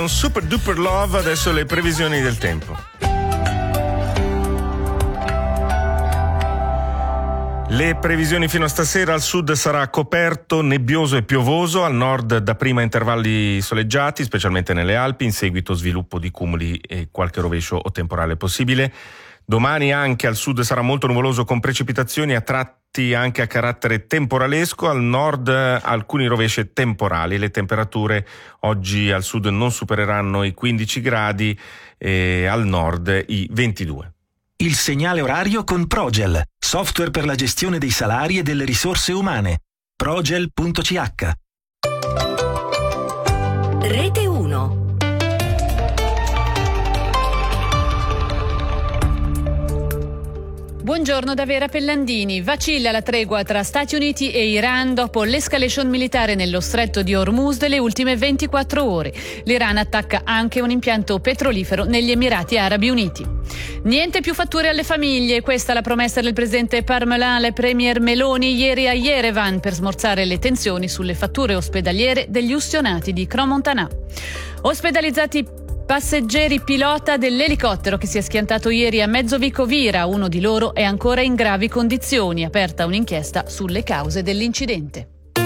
Un super duper love, adesso le previsioni del tempo. Le previsioni fino a stasera: al sud sarà coperto, nebbioso e piovoso, al nord dapprima intervalli soleggiati, specialmente nelle Alpi, in seguito sviluppo di cumuli e qualche rovescio o temporale possibile. Domani anche al sud sarà molto nuvoloso con precipitazioni a tratti anche a carattere temporalesco, al nord alcuni rovesci temporali. Le temperature oggi al sud non supereranno i 15 gradi e al nord i 22. Il segnale orario con Progel, software per la gestione dei salari e delle risorse umane. Progel.ch. Rete 1. Buongiorno da Vera Pellandini. Vacilla la tregua tra Stati Uniti e Iran dopo l'escalation militare nello stretto di Hormuz delle ultime 24 ore. L'Iran attacca anche un impianto petrolifero negli Emirati Arabi Uniti. Niente più fatture alle famiglie, questa è la promessa del presidente Parmelin alle premier Meloni ieri a Yerevan per smorzare le tensioni sulle fatture ospedaliere degli ustionati di Crans-Montana. Ospedalizzati passeggeri pilota dell'elicottero che si è schiantato ieri a Mezzovicovira. Uno di loro è ancora in gravi condizioni. Aperta un'inchiesta sulle cause dell'incidente.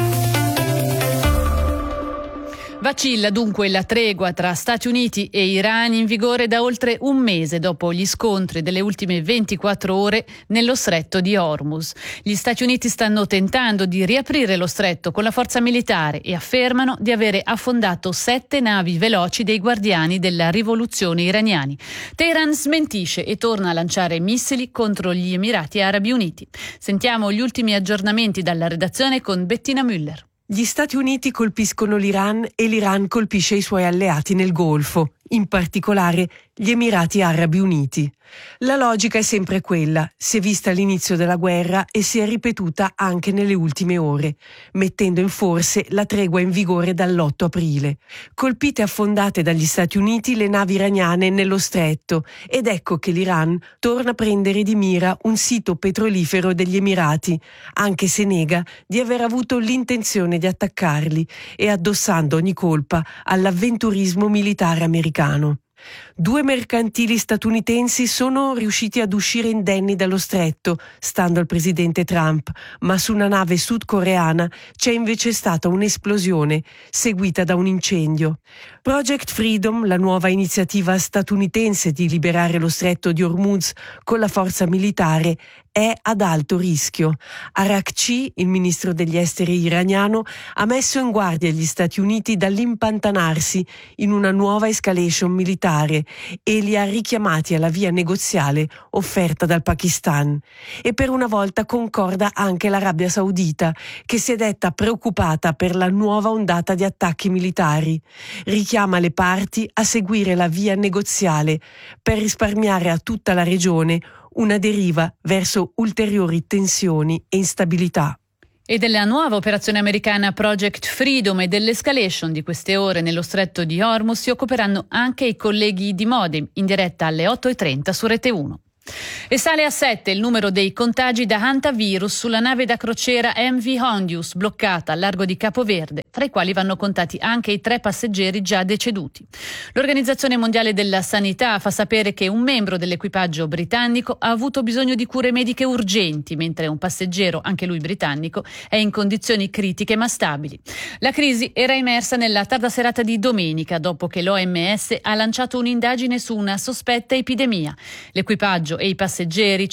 Vacilla dunque la tregua tra Stati Uniti e Iran, in vigore da oltre un mese dopo gli scontri delle ultime 24 ore nello stretto di Hormuz. Gli Stati Uniti stanno tentando di riaprire lo stretto con la forza militare e affermano di avere affondato 7 navi veloci dei guardiani della rivoluzione iraniani. Teheran smentisce e torna a lanciare missili contro gli Emirati Arabi Uniti. Sentiamo gli ultimi aggiornamenti dalla redazione con Bettina Müller. Gli Stati Uniti colpiscono l'Iran e l'Iran colpisce i suoi alleati nel Golfo, in particolare gli Emirati Arabi Uniti. La logica è sempre quella, si è vista all'inizio della guerra e si è ripetuta anche nelle ultime ore, mettendo in forse la tregua in vigore dall'8 aprile. Colpite e affondate dagli Stati Uniti le navi iraniane nello stretto, ed ecco che l'Iran torna a prendere di mira un sito petrolifero degli Emirati, anche se nega di aver avuto l'intenzione di attaccarli e addossando ogni colpa all'avventurismo militare americano. 2 mercantili statunitensi sono riusciti ad uscire indenni dallo stretto, stando al presidente Trump, ma su una nave sudcoreana c'è invece stata un'esplosione, seguita da un incendio. Project Freedom, la nuova iniziativa statunitense di liberare lo stretto di Hormuz con la forza militare, è ad alto rischio. Arakci, il ministro degli esteri iraniano, ha messo in guardia gli Stati Uniti dall'impantanarsi in una nuova escalation militare e li ha richiamati alla via negoziale offerta dal Pakistan. E per una volta concorda anche l'Arabia Saudita, che si è detta preoccupata per la nuova ondata di attacchi militari. Richiama le parti a seguire la via negoziale per risparmiare a tutta la regione una deriva verso ulteriori tensioni e instabilità. E della nuova operazione americana Project Freedom e dell'escalation di queste ore nello stretto di Hormuz si occuperanno anche i colleghi di Modem, in diretta alle 8:30 su Rete 1. E sale a 7 il numero dei contagi da hantavirus sulla nave da crociera MV Hondius, bloccata al largo di Capoverde, tra i quali vanno contati anche i 3 passeggeri già deceduti. L'Organizzazione Mondiale della Sanità fa sapere che un membro dell'equipaggio britannico ha avuto bisogno di cure mediche urgenti, mentre un passeggero, anche lui britannico, è in condizioni critiche ma stabili. La crisi era emersa nella tarda serata di domenica, dopo che l'OMS ha lanciato un'indagine su una sospetta epidemia. L'equipaggio e i passeggeri,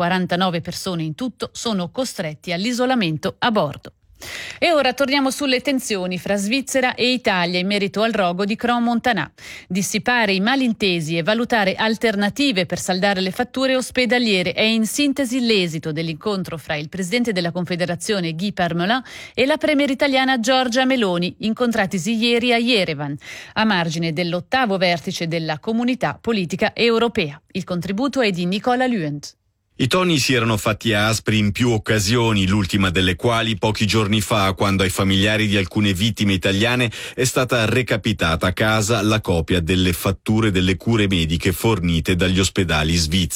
149 persone in tutto, sono costretti all'isolamento a bordo. E ora torniamo sulle tensioni fra Svizzera e Italia in merito al rogo di Crans-Montana. Dissipare i malintesi e valutare alternative per saldare le fatture ospedaliere è in sintesi l'esito dell'incontro fra il presidente della Confederazione Guy Parmelin e la premier italiana Giorgia Meloni, incontratisi ieri a Yerevan, a margine dell'8° vertice della Comunità Politica Europea. Il contributo è di Nicola Luent. I toni si erano fatti aspri in più occasioni, l'ultima delle quali pochi giorni fa, quando ai familiari di alcune vittime italiane è stata recapitata a casa la copia delle fatture delle cure mediche fornite dagli ospedali svizzeri.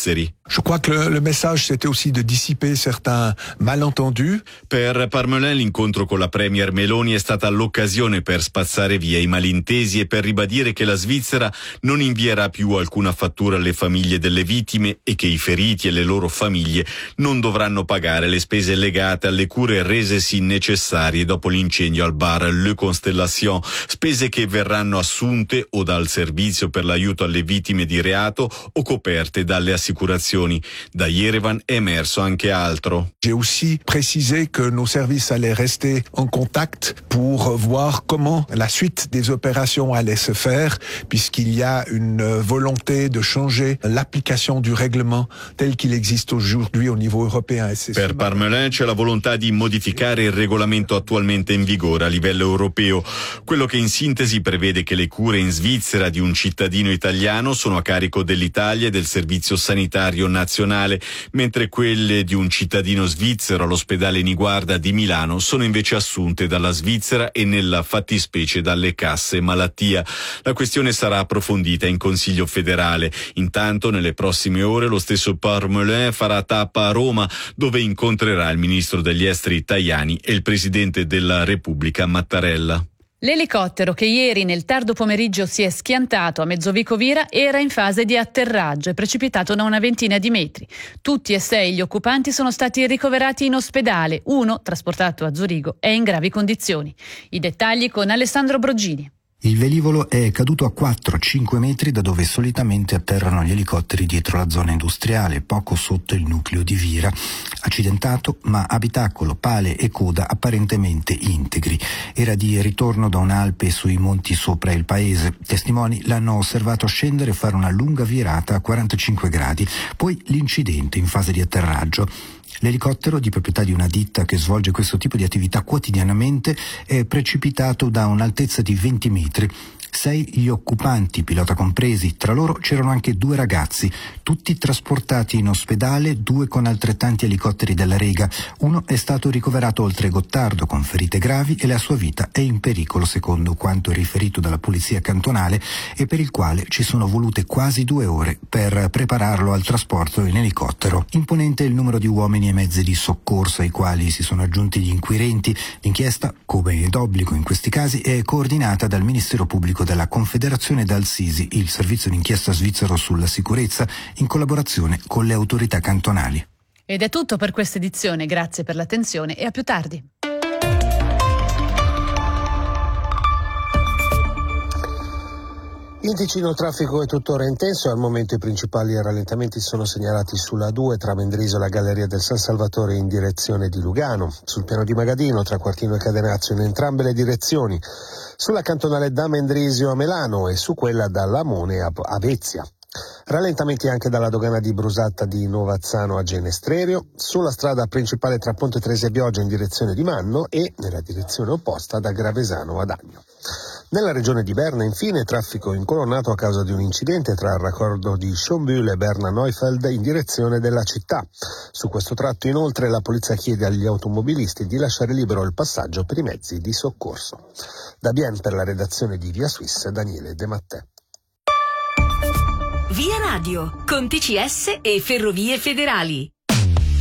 Je crois que le message c'était aussi de dissiper certains malentendus. Per Parmelin l'incontro con la Premier Meloni è stata l'occasione per spazzare via i malintesi e per ribadire che la Svizzera non invierà più alcuna fattura alle famiglie delle vittime e che i feriti e le loro famiglie non dovranno pagare le spese legate alle cure resesi necessarie dopo l'incendio al bar Le Constellation, spese che verranno assunte o dal servizio per l'aiuto alle vittime di reato o coperte dalle assicurazioni. Da Yerevan è emerso anche altro. J'ai aussi précisé que nos services allaient rester en contact pour voir comment la suite des opérations allait se faire, puisqu'il y a une volonté de changer l'application du règlement tel qu'il existe aujourd'hui au niveau européen. Per Parmelin c'è la volontà di modificare il regolamento attualmente in vigore a livello europeo, quello che in sintesi prevede che le cure in Svizzera di un cittadino italiano sono a carico dell'Italia e del servizio sanitario nazionale, mentre quelle di un cittadino svizzero all'ospedale Niguarda di Milano sono invece assunte dalla Svizzera e nella fattispecie dalle casse malattia. La questione sarà approfondita in Consiglio federale. Intanto nelle prossime ore lo stesso Parmelin farà tappa a Roma, dove incontrerà il ministro degli esteri Tajani e il presidente della Repubblica Mattarella. L'elicottero che ieri nel tardo pomeriggio si è schiantato a Mezzovico Vira era in fase di atterraggio e precipitato da una ventina di metri. Tutti e 6 gli occupanti sono stati ricoverati in ospedale. Uno, trasportato a Zurigo, è in gravi condizioni. I dettagli con Alessandro Broggini. Il velivolo è caduto a 4-5 metri da dove solitamente atterrano gli elicotteri dietro la zona industriale, poco sotto il nucleo di Vira. Accidentato, ma abitacolo, pale e coda apparentemente integri. Era di ritorno da un'Alpe sui monti sopra il paese. Testimoni l'hanno osservato scendere e fare una lunga virata a 45 gradi. Poi l'incidente in fase di atterraggio. L'elicottero, di proprietà di una ditta che svolge questo tipo di attività quotidianamente, è precipitato da un'altezza di 20 metri. 6 gli occupanti, pilota compresi, tra loro c'erano anche 2 ragazzi, tutti trasportati in ospedale, 2 con altrettanti elicotteri della Rega. Uno è stato ricoverato oltre Gottardo con ferite gravi e la sua vita è in pericolo, secondo quanto riferito dalla polizia cantonale, e per il quale ci sono volute quasi 2 ore per prepararlo al trasporto in elicottero. Imponente il numero di uomini e mezzi di soccorso ai quali si sono aggiunti gli inquirenti. L'inchiesta, come d'obbligo in questi casi, è coordinata dal Ministero Pubblico della Confederazione e dal SISI, il servizio d'inchiesta svizzero sulla sicurezza, in collaborazione con le autorità cantonali. Ed è tutto per questa edizione, grazie per l'attenzione e a più tardi. In Ticino il traffico è tuttora intenso e al momento i principali rallentamenti sono segnalati sulla 2 tra Mendrisio e la Galleria del San Salvatore in direzione di Lugano, sul piano di Magadino tra Quartino e Cadenazzo in entrambe le direzioni, sulla cantonale da Mendrisio a Melano e su quella da Lamone a Vezia. Rallentamenti anche dalla dogana di Brusatta di Novazzano a Genestrerio, sulla strada principale tra Ponte Tresi e Bioggia in direzione di Manno e nella direzione opposta da Gravesano ad Agno. Nella regione di Berna, infine, traffico incolonnato a causa di un incidente tra il raccordo di Schönbühl e Berna-Neufeld in direzione della città. Su questo tratto, inoltre, la polizia chiede agli automobilisti di lasciare libero il passaggio per i mezzi di soccorso. Da Bien per la redazione di Via Suisse, Daniele De Mattè. Via Radio, con TCS e Ferrovie Federali.